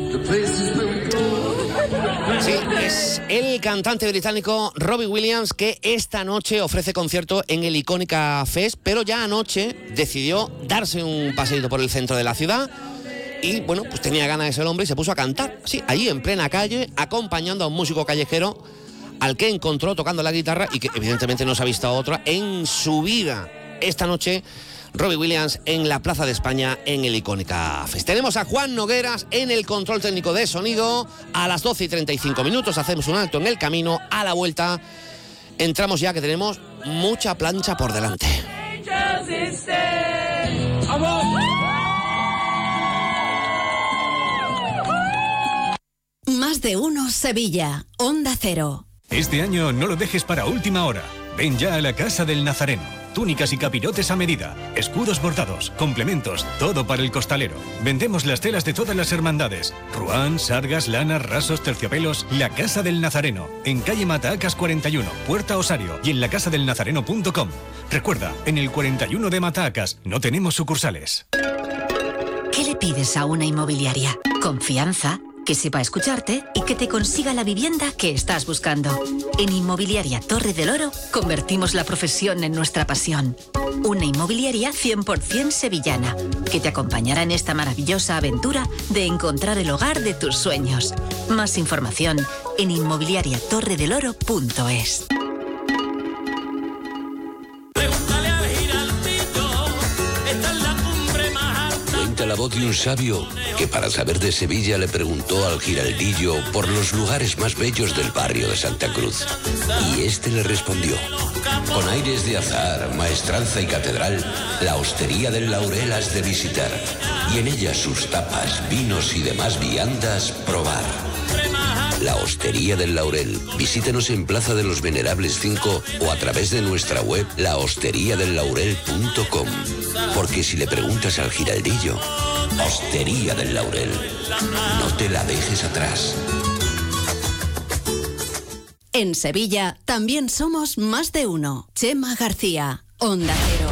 Sí, es el cantante británico Robbie Williams, que esta noche ofrece concierto en el Icónica Fest, pero ya anoche decidió darse un paseíto por el centro de la ciudad y, bueno, pues tenía ganas ese hombre y se puso a cantar, sí, allí en plena calle, acompañando a un músico callejero al que encontró tocando la guitarra y que evidentemente no se ha visto a otra en su vida. Esta noche Robbie Williams en la Plaza de España en el Icónica Fest. Tenemos a Juan Nogueras en el control técnico de sonido. A las 12:35 hacemos un alto en el camino. A la vuelta entramos ya, que tenemos mucha plancha por delante. Más de uno Sevilla, Onda Cero. Este año no lo dejes para última hora. Ven ya a la Casa del Nazareno. Túnicas y capirotes a medida, escudos bordados, complementos, todo para el costalero. Vendemos las telas de todas las hermandades: ruán, sargas, lanas, rasos, terciopelos. La Casa del Nazareno, en calle Matahacas 41, Puerta Osario, y en lacasadelnazareno.com. Recuerda, en el 41 de Matahacas no tenemos sucursales. ¿Qué le pides a una inmobiliaria? Confianza, que sepa escucharte y que te consiga la vivienda que estás buscando. En Inmobiliaria Torre del Oro convertimos la profesión en nuestra pasión. Una inmobiliaria 100% sevillana, que te acompañará en esta maravillosa aventura de encontrar el hogar de tus sueños. Más información en inmobiliariatorredeloro.es. La voz de un sabio que, para saber de Sevilla, le preguntó al giraldillo por los lugares más bellos del barrio de Santa Cruz. Y este le respondió: con aires de azar, maestranza y catedral, la hostería del Laurel has de visitar, y en ella sus tapas, vinos y demás viandas probar. La Hostería del Laurel. Visítenos en Plaza de los Venerables 5 o a través de nuestra web lahosteriadellaurel.com. Porque si le preguntas al giraldillo, Hostería del Laurel, no te la dejes atrás. En Sevilla también somos más de uno. Chema García, Onda Cero.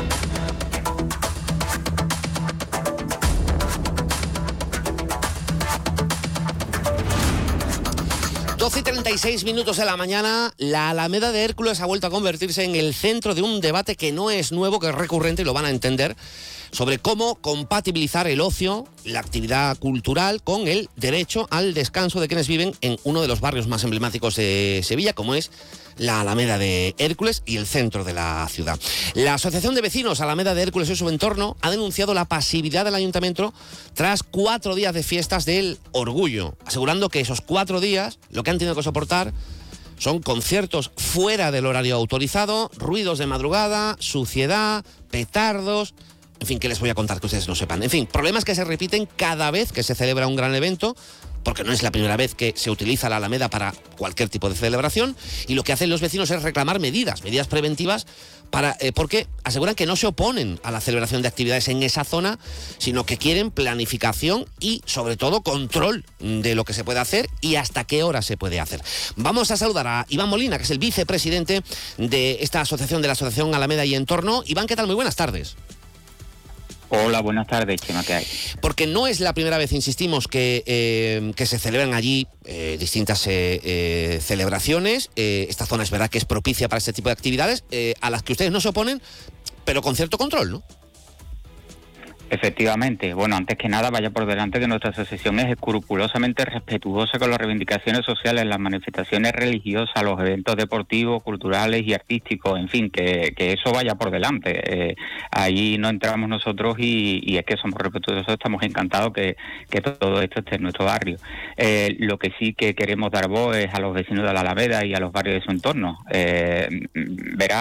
12:36 de la mañana, la Alameda de Hércules ha vuelto a convertirse en el centro de un debate que no es nuevo, que es recurrente, y lo van a entender, sobre cómo compatibilizar el ocio, la actividad cultural, con el derecho al descanso de quienes viven en uno de los barrios más emblemáticos de Sevilla, como es la Alameda de Hércules y el centro de la ciudad. La Asociación de Vecinos Alameda de Hércules y su entorno ha denunciado la pasividad del ayuntamiento tras 4 días de fiestas del orgullo, asegurando que esos 4 días lo que han tenido que soportar son conciertos fuera del horario autorizado, ruidos de madrugada, suciedad, petardos. En fin, ¿qué les voy a contar que ustedes no sepan? En fin, problemas que se repiten cada vez que se celebra un gran evento, porque no es la primera vez que se utiliza la Alameda para cualquier tipo de celebración, y lo que hacen los vecinos es reclamar medidas preventivas, porque aseguran que no se oponen a la celebración de actividades en esa zona, sino que quieren planificación y, sobre todo, control de lo que se puede hacer y hasta qué hora se puede hacer. Vamos a saludar a Iván Molina, que es el vicepresidente de esta asociación, de la Asociación Alameda y Entorno. Iván, ¿qué tal? Muy buenas tardes. Hola, buenas tardes, Chema, ¿qué hay? Porque no es la primera vez, insistimos, que se celebran allí distintas celebraciones. Esta zona es verdad que es propicia para este tipo de actividades, a las que ustedes no se oponen, pero con cierto control, ¿no? Efectivamente. Bueno, antes que nada, vaya por delante que nuestra asociación es escrupulosamente respetuosa con las reivindicaciones sociales, las manifestaciones religiosas, los eventos deportivos, culturales y artísticos, en fin, que eso vaya por delante. Ahí no entramos nosotros y es que somos respetuosos, estamos encantados que todo esto esté en nuestro barrio. Lo que sí que queremos dar voz es a los vecinos de la Alameda y a los barrios de su entorno. Verá,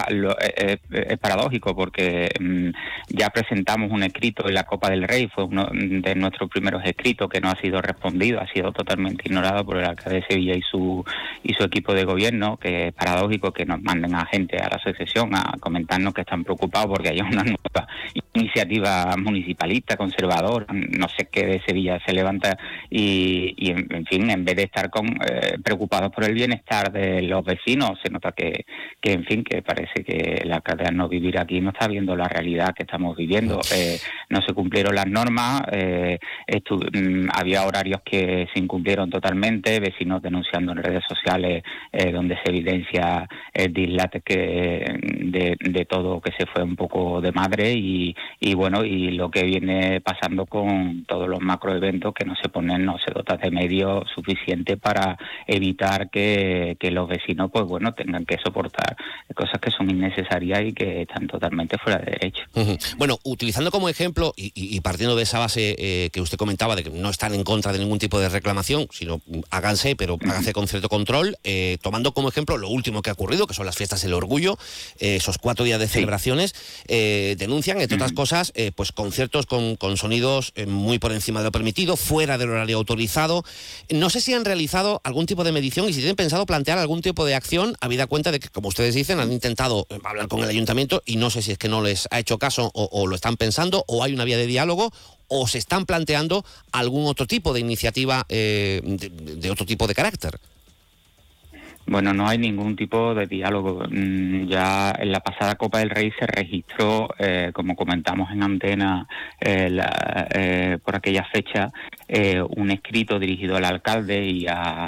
es paradójico porque ya presentamos un escrito en la Copa del Rey, fue uno de nuestros primeros escritos que no ha sido respondido, ha sido totalmente ignorado por el alcalde de Sevilla y su equipo de gobierno, que es paradójico que nos manden a gente a la asociación a comentarnos que están preocupados porque haya una nueva iniciativa municipalista, conservadora, no sé qué de Sevilla se levanta y en fin, en vez de estar preocupados por el bienestar de los vecinos, se nota que en fin, que parece que el alcalde al no vivir aquí no está viendo la realidad que estamos viviendo. No se cumplieron las normas, había horarios que se incumplieron totalmente, vecinos denunciando en redes sociales donde se evidencia el dislate de todo, que se fue un poco de madre, y bueno, y lo que viene pasando con todos los macroeventos, que no se dota de medios suficientes para evitar que los vecinos pues bueno tengan que soportar cosas que son innecesarias y que están totalmente fuera de derecho. Bueno, utilizando como ejemplo y partiendo de esa base que usted comentaba, de que no están en contra de ningún tipo de reclamación, sino háganse, pero háganse con cierto control, tomando como ejemplo lo último que ha ocurrido, que son las fiestas del orgullo, esos 4 días de celebraciones, denuncian, entre otras cosas, pues conciertos con sonidos muy por encima de lo permitido, fuera del horario autorizado. No sé si han realizado algún tipo de medición y si tienen pensado plantear algún tipo de acción, habida cuenta de que, como ustedes dicen, han intentado hablar con el ayuntamiento y no sé si es que no les ha hecho caso o lo están pensando, o hay una vía de diálogo, o se están planteando algún otro tipo de iniciativa de otro tipo de carácter. Bueno, no hay ningún tipo de diálogo. Ya en la pasada Copa del Rey se registró, como comentamos en antena, por aquella fecha, un escrito dirigido al alcalde y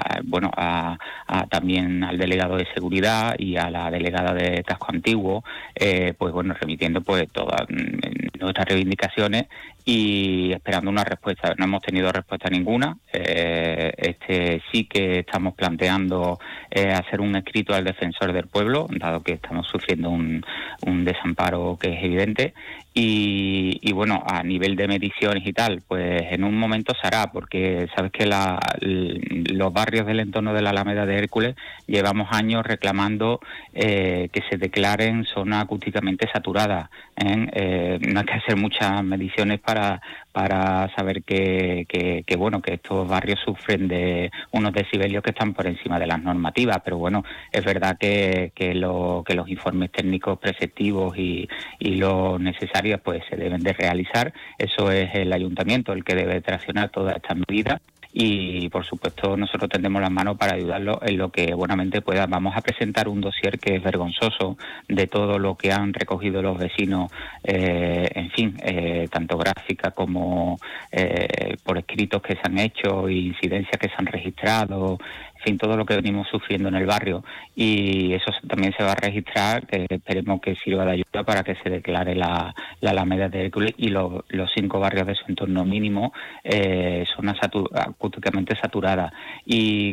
también al delegado de seguridad y a la delegada de Casco Antiguo, pues bueno, remitiendo pues todas nuestras reivindicaciones y esperando una respuesta. No hemos tenido respuesta ninguna. Sí que estamos planteando hacer un escrito al defensor del pueblo, dado que estamos sufriendo un desamparo que es evidente. Y bueno, a nivel de mediciones y tal, pues en un momento se hará, porque sabes que los barrios del entorno de la Alameda de Hércules llevamos años reclamando que se declaren zonas acústicamente saturadas. No hay que hacer muchas mediciones para saber que estos barrios sufren de unos decibelios que están por encima de las normativas, pero bueno, es verdad que los informes técnicos preceptivos y los necesarios pues se deben de realizar. Eso es el ayuntamiento el que debe traccionar todas estas medidas. Y por supuesto nosotros tendemos las manos para ayudarlo en lo que buenamente pueda. Vamos a presentar un dossier que es vergonzoso de todo lo que han recogido los vecinos, tanto gráfica como por escritos que se han hecho, incidencias que se han registrado, en fin, todo lo que venimos sufriendo en el barrio, y eso también se va a registrar, que esperemos que sirva de ayuda para que se declare la Alameda de Hércules y los 5 barrios de su entorno mínimo zonas acústicamente saturadas. Y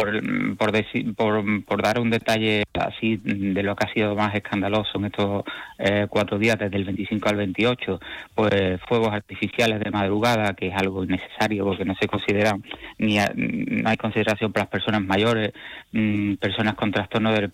por dar un detalle así de lo que ha sido más escandaloso en estos 4 días, desde el 25 al 28, pues fuegos artificiales de madrugada, que es algo innecesario porque no se consideran, no hay consideración para las personas mayores, personas con trastorno del